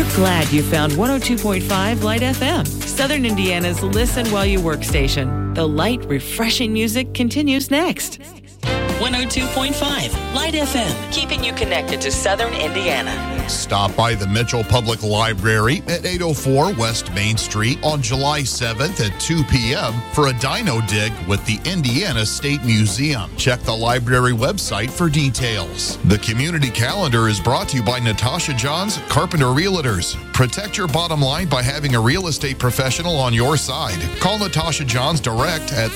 We're glad you found 102.5 Light FM, Southern Indiana's listen while you work station. The light, refreshing music continues next. 102.5 Light FM, keeping you connected to Southern Indiana. Stop by the Mitchell Public Library at 804 West Main Street on July 7th at 2 p.m. for a dino dig with the Indiana State Museum. Check the library website for details. The community calendar is brought to you by Natasha Johns Carpenter Realtors. Protect your bottom line by having a real estate professional on your side. Call Natasha Johns direct at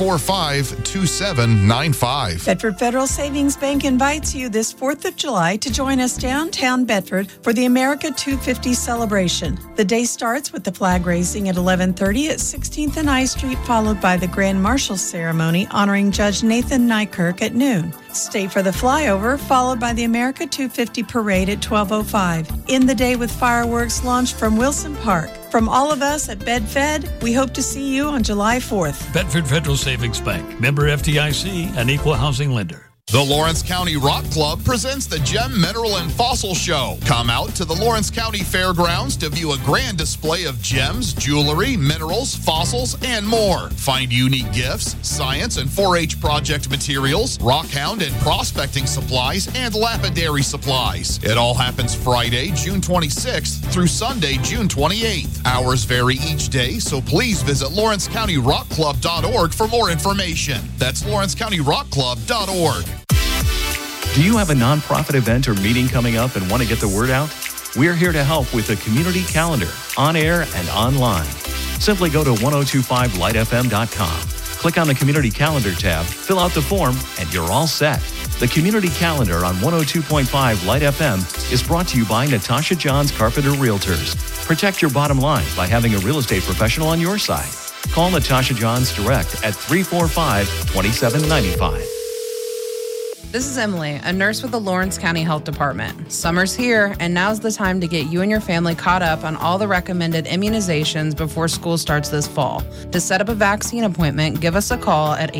345-2795. Bedford Federal Savings Bank invites you this 4th of July to join us downtown Bedford for the America 250 celebration. The day starts with the flag raising at 11:30 at 16th and I Street, followed by the Grand Marshal ceremony honoring Judge Nathan Nykirk at noon. Stay for the flyover, followed by the America 250 parade at 12:05. End the day with fireworks launched from Wilson Park. From all of us at BedFed, we hope to see you on July 4th. Bedford Federal Savings Bank, member FDIC, and equal housing lender. The Lawrence County Rock Club presents the Gem, Mineral, and Fossil Show. Come out to the Lawrence County Fairgrounds to view a grand display of gems, jewelry, minerals, fossils, and more. Find unique gifts, science and 4-H project materials, rockhound and prospecting supplies, and lapidary supplies. It all happens Friday, June 26th through Sunday, June 28th. Hours vary each day, so please visit LawrenceCountyRockClub.org for more information. That's LawrenceCountyRockClub.org. Do you have a nonprofit event or meeting coming up and want to get the word out? We're here to help with a community calendar, on air and online. Simply go to 1025lightfm.com. Click on the Community Calendar tab, fill out the form, and you're all set. The Community Calendar on 102.5 Light FM is brought to you by Natasha Johns Carpenter Realtors. Protect your bottom line by having a real estate professional on your side. Call Natasha Johns direct at 345-2795. This is Emily, a nurse with the Lawrence County Health Department. Summer's here, and now's the time to get you and your family caught up on all the recommended immunizations before school starts this fall. To set up a vaccine appointment, give us a call at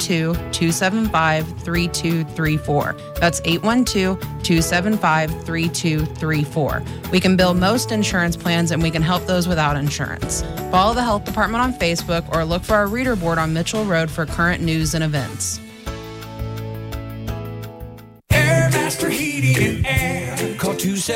812-275-3234. That's 812-275-3234. We can bill most insurance plans, and we can help those without insurance. Follow the health department on Facebook or look for our reader board on Mitchell Road for current news and events. Master Heating and Air. Call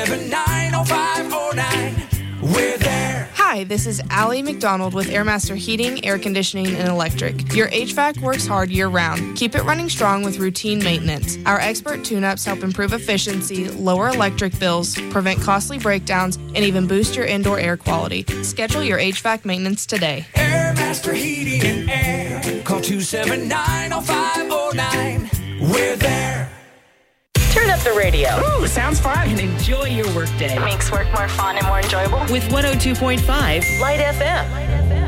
279-0509. We're there. Hi, this is Allie McDonald with Airmaster Heating, Air Conditioning, and Electric. Your HVAC works hard year-round. Keep it running strong with routine maintenance. Our expert tune-ups help improve efficiency, lower electric bills, prevent costly breakdowns, and even boost your indoor air quality. Schedule your HVAC maintenance today. Airmaster Heating and Air. Call 279-0509. We're there. Turn up the radio. Ooh, sounds fun. And enjoy your workday. It makes work more fun and more enjoyable. With 102.5 Light FM.